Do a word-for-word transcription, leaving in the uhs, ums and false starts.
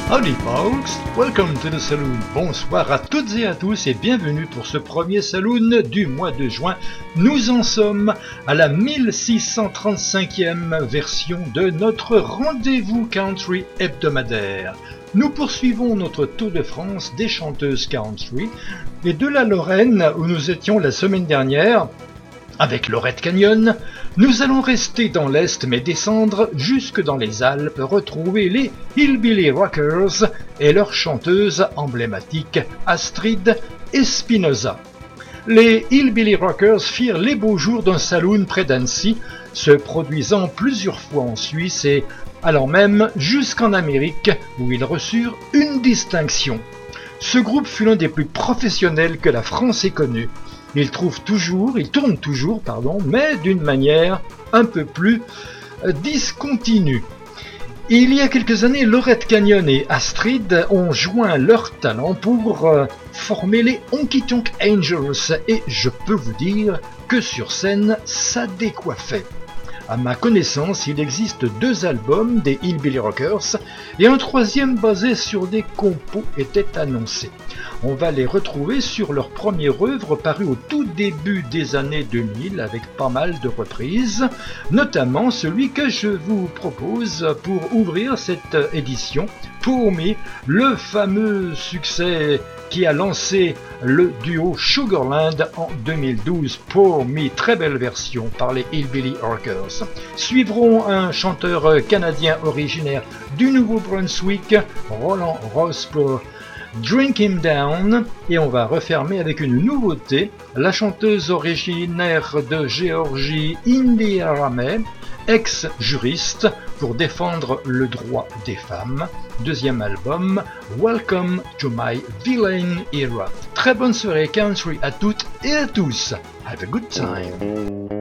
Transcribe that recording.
Howdy folks, welcome to the saloon. Bonsoir à toutes et à tous et bienvenue pour ce premier saloon du mois de juin. Nous en sommes à la mille six cent trente-cinquième version de notre rendez-vous country hebdomadaire. Nous poursuivons notre tour de France des chanteuses country et de la Lorraine où nous étions la semaine dernière. Avec Lorette Canyon, nous allons rester dans l'Est mais descendre jusque dans les Alpes, retrouver les Hillbilly Rockers et leur chanteuse emblématique Astrid Espinosa. Les Hillbilly Rockers firent les beaux jours d'un saloon près d'Annecy, se produisant plusieurs fois en Suisse et allant même jusqu'en Amérique où ils reçurent une distinction. Ce groupe fut l'un des plus professionnels que la France ait connu. Ils trouvent toujours, ils tournent toujours, pardon, mais d'une manière un peu plus euh, discontinue. Il y a quelques années, Lorette Canyon et Astrid ont joint leurs talents pour euh, former les Honky Tonk Angels et je peux vous dire que sur scène, ça décoiffait. À ma connaissance, il existe deux albums des Hillbilly Rockers et un troisième basé sur des compos était annoncé. On va les retrouver sur leur première œuvre parue au tout début des années deux mille avec pas mal de reprises, notamment celui que je vous propose pour ouvrir cette édition. Pour Me, le fameux succès qui a lancé le duo Sugarland en deux mille douze. Pour Me, très belle version par les Hillbilly Rockers. Suivront un chanteur canadien originaire du Nouveau-Brunswick, Roland Ross pour Drink Him Down, et on va refermer avec une nouveauté, la chanteuse originaire de Géorgie, Indy Aramey, ex-juriste pour défendre le droit des femmes. Deuxième album, Welcome to My Villain Era. Très bonne soirée country à toutes et à tous. Have a good time.